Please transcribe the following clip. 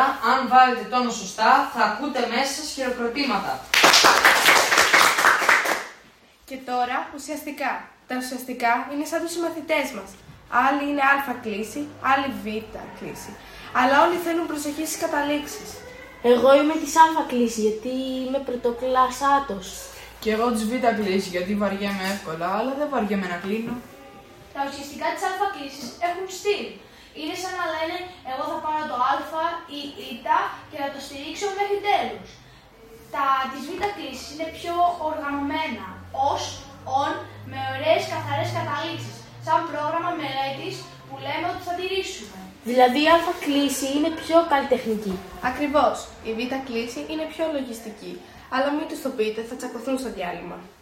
αν βάλετε τόνο σωστά, θα ακούτε μέσα σας χειροκροτήματα. Και τώρα ουσιαστικά. Τα ουσιαστικά είναι σαν τους συμμαθητές μας. Άλλοι είναι α κλίση, άλλοι β κλίση. Αλλά όλοι θέλουν προσοχή στις καταλήξεις. Εγώ είμαι της α κλίση γιατί είμαι πρωτοκλασσάτος. Και εγώ της β κλίση γιατί βαριέμαι εύκολα, αλλά δεν βαριέμαι να κλείνω. Τα ουσιαστικά της α κλίσης έχουν στυλ. Είναι σαν να λένε εγώ θα πάρω το α ή η και θα το στηρίξω μέχρι τέλους. Τα της β κλίσης είναι πιο οργανωμένα, ως, on, με ωραίες καθαρές καταλήξεις, σαν πρόγραμμα μελέτης που λέμε ότι θα τηρήσουμε. Δηλαδή η α κλίση είναι πιο καλλιτεχνική. Ακριβώς. Η β κλίση είναι πιο λογιστική. Αλλά μην τους το πείτε, θα τσακωθούν στο διάλειμμα.